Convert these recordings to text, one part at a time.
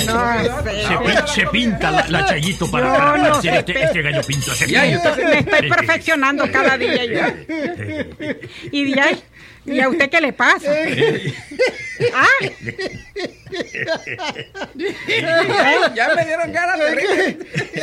Se pinta la Chayito para hacer este gallo pinto. Me estoy perfeccionando cada día ya. ¿Y a usted qué le pasa? Ya me dieron ganas de reír.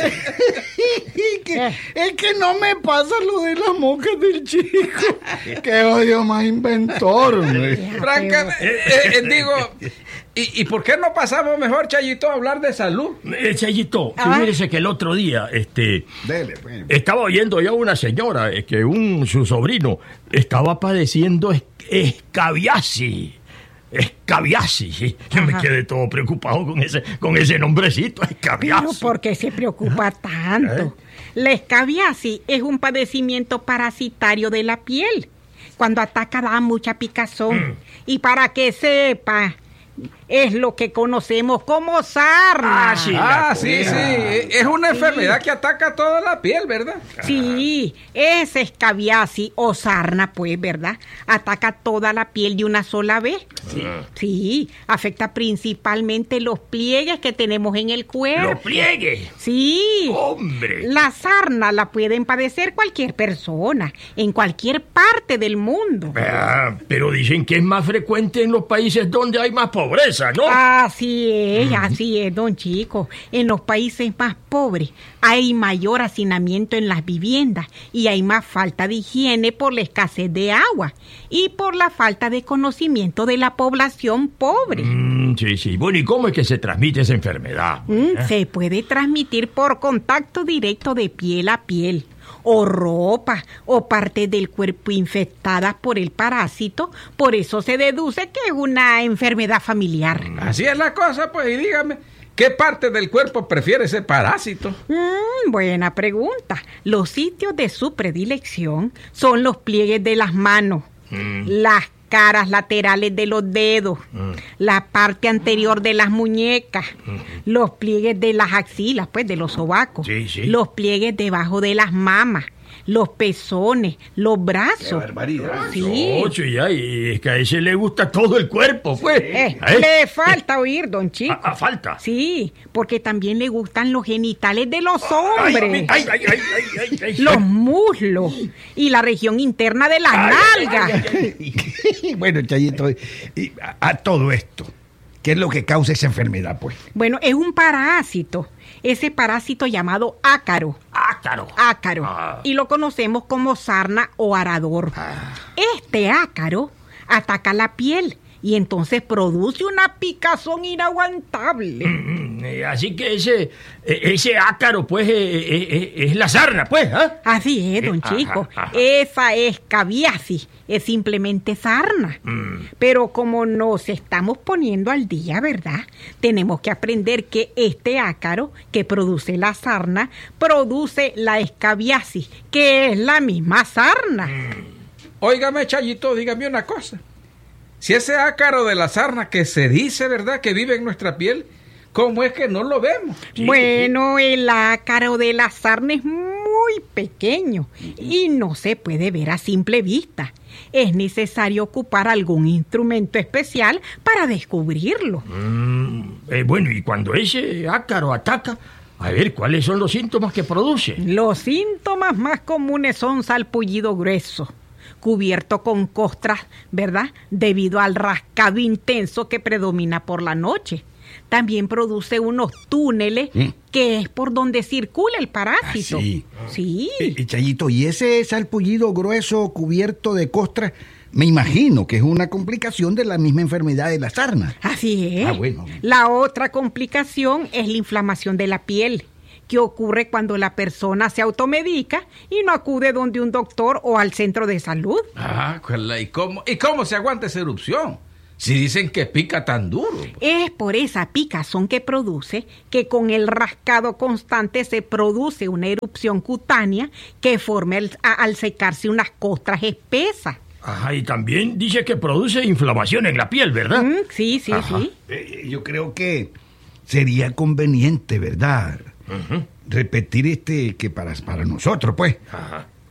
Es que no me pasa lo de las moscas del chico. Qué odio más inventor, Francamente, digo, ¿y por qué no pasamos mejor, Chayito, a hablar de salud? Chayito, fíjese que el otro día estaba oyendo yo a una señora que su sobrino estaba padeciendo escabiasis. Escabiasis, sí. Yo me quedé todo preocupado con ese nombrecito, escabiasis. ¿Pero por qué se preocupa tanto? La escabiasis es un padecimiento parasitario de la piel. Cuando ataca da mucha picazón. Y para que sepa, es lo que conocemos como sarna. Sí. Es una enfermedad que ataca toda la piel, ¿verdad? Sí, es escabiasis o sarna, pues, ¿verdad? Ataca toda la piel de una sola vez. Sí, afecta principalmente los pliegues que tenemos en el cuerpo. ¿Los pliegues? Sí. ¡Hombre! La sarna la pueden padecer cualquier persona, en cualquier parte del mundo. Pero dicen que es más frecuente en los países donde hay más pobreza, ¿no? Así es, don Chico. En los países más pobres hay mayor hacinamiento en las viviendas y hay más falta de higiene por la escasez de agua y por la falta de conocimiento de la población pobre. Sí. Bueno, ¿y cómo es que se transmite esa enfermedad? Se puede transmitir por contacto directo de piel a piel, o ropa o parte del cuerpo infectadas por el parásito. Por eso se deduce que es una enfermedad familiar. Así es la cosa, pues, y dígame, ¿qué parte del cuerpo prefiere ese parásito? Buena pregunta. Los sitios de su predilección son los pliegues de las manos, las caras laterales de los dedos, la parte anterior de las muñecas, los pliegues de las axilas, pues de los sobacos, los pliegues debajo de las mamas, los pezones, los brazos. ¡Qué barbaridad! Sí. Y es que a ese le gusta todo el cuerpo, pues. Le falta oír, don Chico. ¿Falta? Sí, porque también le gustan los genitales de los hombres. Ay. Los muslos y la región interna de las nalgas. Bueno, Chayito, a todo esto, ¿qué es lo que causa esa enfermedad, pues? Bueno, es un parásito. Ese parásito llamado ácaro. Ácaro. Y lo conocemos como sarna o arador. Este ácaro ataca la piel y entonces produce una picazón inaguantable. Así que ese ácaro, pues, es la sarna, pues, ¿ah? Así es, don Chico. Esa escabiasis es simplemente sarna. Pero como nos estamos poniendo al día, ¿verdad? Tenemos que aprender que este ácaro que produce la sarna produce la escabiasis, que es la misma sarna. Óigame, Chayito, dígame una cosa. Si ese ácaro de la sarna que se dice, ¿verdad?, que vive en nuestra piel, ¿cómo es que no lo vemos? Bueno, el ácaro de la sarna es muy pequeño y no se puede ver a simple vista. Es necesario ocupar algún instrumento especial para descubrirlo. Bueno, y cuando ese ácaro ataca, a ver, ¿cuáles son los síntomas que produce? Los síntomas más comunes son salpullido grueso, cubierto con costras, ¿verdad?, debido al rascado intenso que predomina por la noche. También produce unos túneles que es por donde circula el parásito. Sí. Chayito, y ese salpullido grueso cubierto de costras, me imagino que es una complicación de la misma enfermedad de la sarna. Así es. Bueno. La otra complicación es la inflamación de la piel, que ocurre cuando la persona se automedica y no acude donde un doctor o al centro de salud. ¿Y cómo se aguanta esa erupción? Si dicen que pica tan duro. Es por esa picazón que produce que con el rascado constante se produce una erupción cutánea que forma al secarse unas costras espesas. Y también dice que produce inflamación en la piel, ¿verdad? Sí. Yo creo que sería conveniente, ¿verdad?, repetir que para nosotros, pues,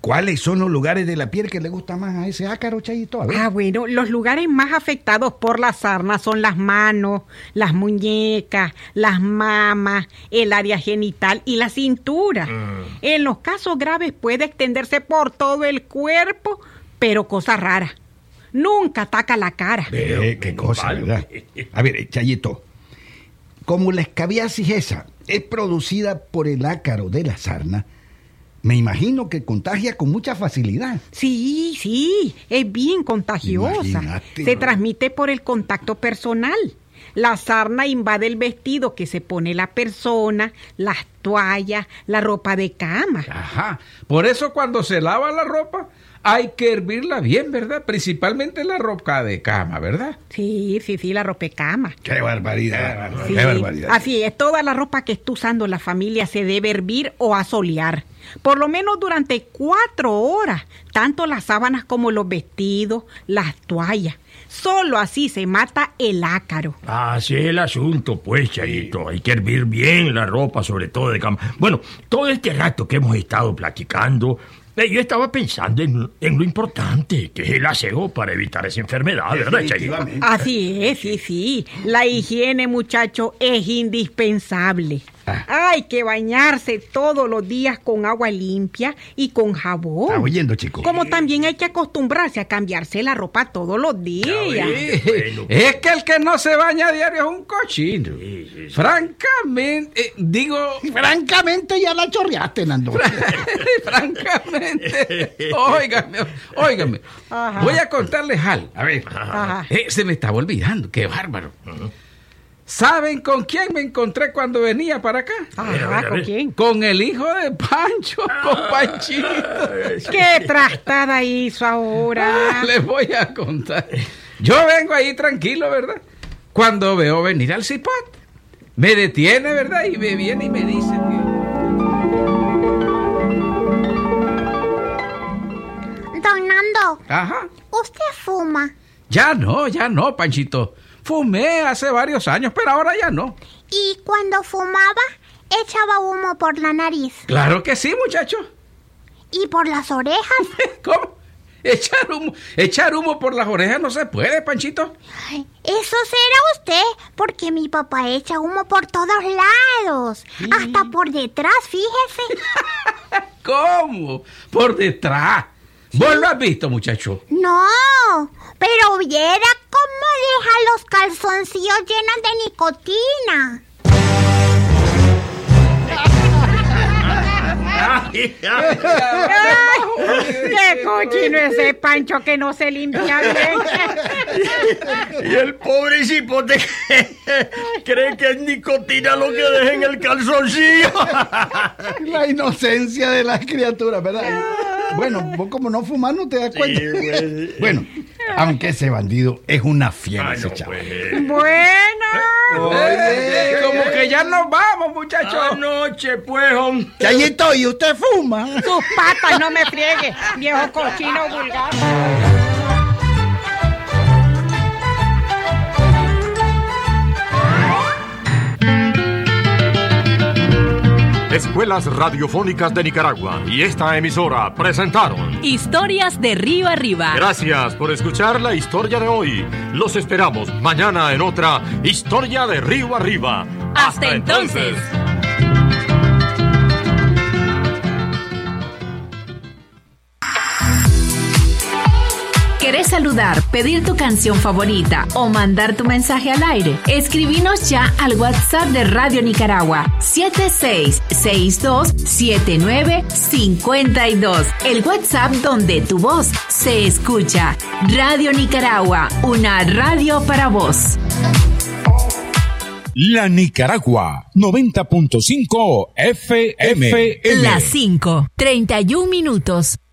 ¿Cuáles son los lugares de la piel que le gusta más a ese ácaro, Chayito? A ver. Bueno, los lugares más afectados por la sarna son las manos, las muñecas, las mamas, el área genital y la cintura. En los casos graves puede extenderse por todo el cuerpo, pero cosa rara, nunca ataca la cara. Qué cosa, ¿verdad? A ver, Chayito, como la escabiasis esa es producida por el ácaro de la sarna, me imagino que contagia con mucha facilidad. Sí, es bien contagiosa. Imagínate. Se transmite por el contacto personal. La sarna invade el vestido que se pone la persona, las toallas, la ropa de cama. Ajá. Por eso cuando se lava la ropa hay que hervirla bien, ¿verdad? Principalmente la ropa de cama, ¿verdad? Sí, la ropa de cama. ¡Qué barbaridad! Sí, ¡Qué barbaridad! así es, toda la ropa que esté usando la familia se debe hervir o asolear. Por lo menos durante 4 horas, tanto las sábanas como los vestidos, las toallas. Solo así se mata el ácaro. Así es el asunto, pues, Chayito. Hay que hervir bien la ropa, sobre todo de cama. Bueno, todo este rato que hemos estado platicando, yo estaba pensando en lo importante que es el aseo para evitar esa enfermedad, ¿verdad, Chayito? Así es, sí. La higiene, muchacho, es indispensable. Hay que bañarse todos los días con agua limpia y con jabón. ¿Está oyendo, chico? Como también hay que acostumbrarse a cambiarse la ropa todos los días. Bueno. Es que el que no se baña a diario es un cochino. Sí. Francamente, Francamente ya la chorreaste, Nando. Francamente. Óigame. Ajá. Voy a contarles algo. A ver. Ajá. Se me estaba olvidando, qué bárbaro. ¿Saben con quién me encontré cuando venía para acá? Ajá, ¿con quién? Con el hijo de Pancho, con Panchito. ¿Qué trastada hizo ahora? Les voy a contar. Yo vengo ahí tranquilo, ¿verdad? Cuando veo venir al cipote, me detiene, ¿verdad? Y me viene y me dice que... Don Nando, Ajá. ¿usted fuma? Ya no, Panchito. Fumé hace varios años, pero ahora ya no. ¿Y cuando fumaba, echaba humo por la nariz? Claro que sí, muchacho. ¿Y por las orejas? ¿Cómo? Echar humo por las orejas no se puede, Panchito. Ay, eso será usted, porque mi papá echa humo por todos lados. Sí. Hasta por detrás, fíjese. ¿Cómo? Por detrás. ¿Vos lo has visto, muchacho? No, pero viera cómo deja los calzoncillos llenos de nicotina. ¡Qué cochino ese Pancho que no se limpia bien! Y el pobre cipote cree que es nicotina lo que deja en el calzoncillo. La inocencia de las criaturas, ¿verdad? Bueno, vos como no fumas no te das cuenta. Sí, bueno, aunque ese bandido es una fiera, ese chaval. Bueno. Como que ya nos vamos, muchachos. Anoche, pues, hombre. Chayito, ¿y usted fuma? Sus patas, no me friegue, viejo cochino vulgar. Escuelas Radiofónicas de Nicaragua y esta emisora presentaron Historias de Río Arriba. Gracias por escuchar la historia de hoy. Los esperamos mañana en otra Historia de Río Arriba. Hasta entonces. ¿Querés saludar, pedir tu canción favorita o mandar tu mensaje al aire? Escribinos ya al WhatsApp de Radio Nicaragua 76627952. El WhatsApp donde tu voz se escucha. Radio Nicaragua, una radio para vos. La Nicaragua 90.5 FM. Las 5:31.